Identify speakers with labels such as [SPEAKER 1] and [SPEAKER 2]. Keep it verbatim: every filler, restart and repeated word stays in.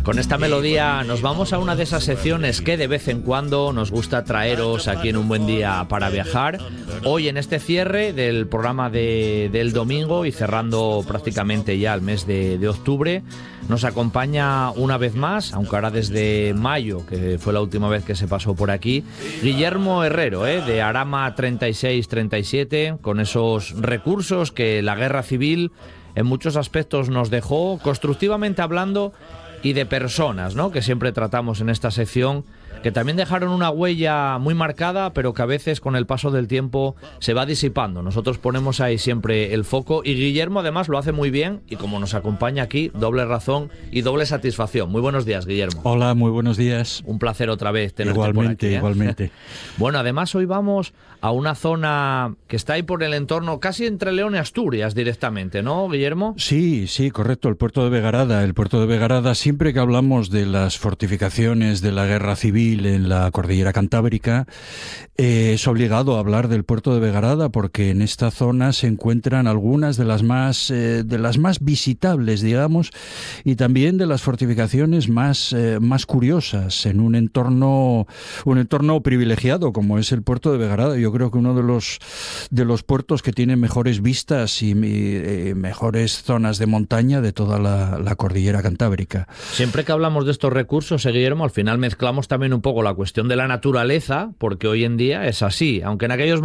[SPEAKER 1] Con esta melodía nos vamos a una de esas secciones que de vez en cuando nos gusta traeros aquí en Un Buen Día para Viajar. Hoy en este cierre del programa de, del domingo y cerrando prácticamente ya el mes de, de octubre, nos acompaña una vez más, aunque ahora desde mayo, que fue la última vez que se pasó por aquí, Guillermo Herrero, ¿eh? de Arama treinta y seis treinta y siete, con esos recursos que la guerra civil en muchos aspectos nos dejó, constructivamente hablando, y de personas, ¿no?, que siempre tratamos en esta sección, que también dejaron una huella muy marcada, pero que a veces con el paso del tiempo se va disipando. Nosotros ponemos ahí siempre el foco y Guillermo además lo hace muy bien, y como nos acompaña aquí, doble razón y doble satisfacción. Muy buenos días, Guillermo.
[SPEAKER 2] Hola, muy buenos días.
[SPEAKER 1] Un placer otra vez tenerte
[SPEAKER 2] igualmente,
[SPEAKER 1] por aquí, ¿eh?
[SPEAKER 2] Igualmente.
[SPEAKER 1] Bueno, además hoy vamos a una zona que está ahí por el entorno, casi entre León y Asturias directamente, ¿no, Guillermo?
[SPEAKER 2] Sí, sí, correcto, el puerto de Vegarada. El puerto de Vegarada, siempre que hablamos de las fortificaciones de la guerra civil en la cordillera cantábrica, eh, es obligado a hablar del puerto de Vegarada, porque en esta zona se encuentran algunas de las más eh, de las más visitables, digamos, y también de las fortificaciones más eh, más curiosas en un entorno un entorno privilegiado como es el puerto de Vegarada. Yo creo que uno de los de los puertos que tiene mejores vistas y eh, mejores zonas de montaña de toda la, la cordillera cantábrica.
[SPEAKER 1] Siempre que hablamos de estos recursos, eh, Guillermo, al final mezclamos también un poco la cuestión de la naturaleza, porque hoy en día es así, aunque en aquellos